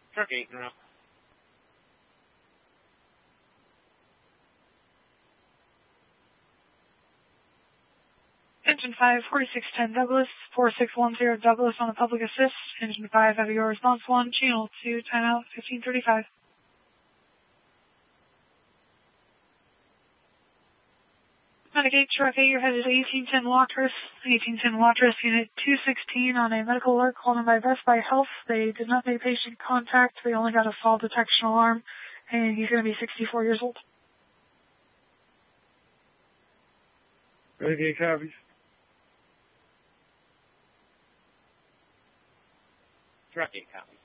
Truck 8 now. Engine 5, 4610 Douglas, 4610 Douglas on a public assist. Engine 5, have your response 1, channel 2, timeout 1535. Navigate Truck 8, you're headed to 1810 Watrous. 1810 Watrous, Unit 216 on a medical alert called in by Best Buy Health. They did not make patient contact. They only got a fall detection alarm, and he's going to be 64 years old. Renegade copies. Truck 8 copies.